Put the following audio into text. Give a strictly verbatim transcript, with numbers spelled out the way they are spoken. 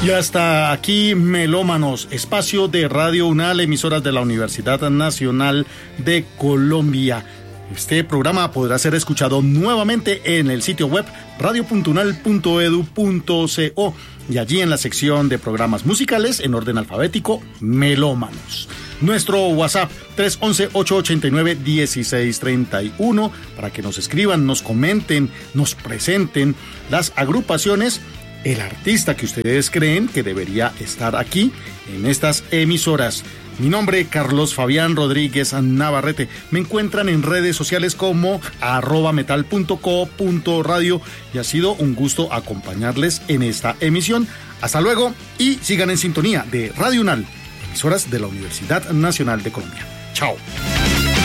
Y hasta aquí Melómanos, espacio de Radio UNAL, emisoras de la Universidad Nacional de Colombia. Este programa podrá ser escuchado nuevamente en el sitio web radio punto unal punto edu punto co y allí en la sección de programas musicales en orden alfabético, Melómanos. Nuestro WhatsApp tres once, ocho ochenta y nueve, dieciséis treinta y uno para que nos escriban, nos comenten, nos presenten las agrupaciones, el artista que ustedes creen que debería estar aquí en estas emisoras. Mi nombre, Carlos Fabián Rodríguez Navarrete. Me encuentran en redes sociales como arroba metal punto co punto radio y ha sido un gusto acompañarles en esta emisión. Hasta luego y sigan en sintonía de Radio UNAL, emisoras de la Universidad Nacional de Colombia. Chao.